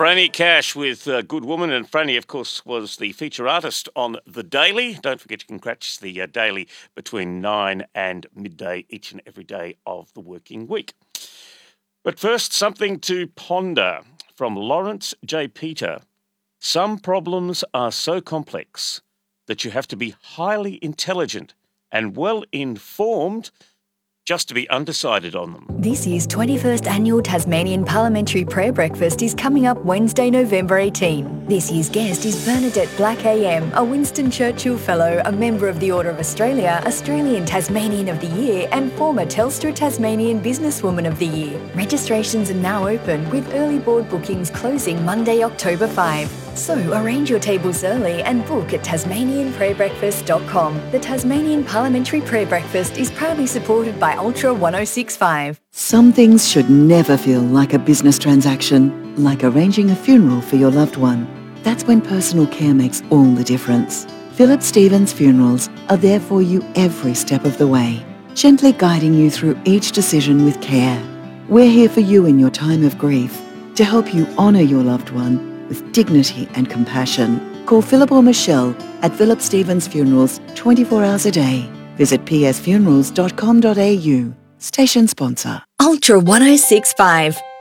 Franny Cash with Good Woman, and Franny, of course, was the feature artist on The Daily. Don't forget you can catch The Daily between 9 and midday each and every day of the working week. But first, something to ponder from Lawrence J. Peter. Some problems are so complex that you have to be highly intelligent and well-informed just to be undecided on them. This year's 21st Annual Tasmanian Parliamentary Prayer Breakfast is coming up Wednesday, November 18. This year's guest is Bernadette Black AM, a Winston Churchill Fellow, a member of the Order of Australia, Australian Tasmanian of the Year and former Telstra Tasmanian Businesswoman of the Year. Registrations are now open with early board bookings closing Monday, October 5. So arrange your tables early and book at tasmanianprayerbreakfast.com. The Tasmanian Parliamentary Prayer Breakfast is proudly supported by Ultra 1065. Some things should never feel like a business transaction, like arranging a funeral for your loved one. That's when personal care makes all the difference. Philip Stevens Funerals are there for you every step of the way, gently guiding you through each decision with care. We're here for you in your time of grief to help you honour your loved one with dignity and compassion. Call Philip or Michelle at Philip Stevens Funerals 24 hours a day. Visit psfunerals.com.au. Station sponsor. Ultra 1065.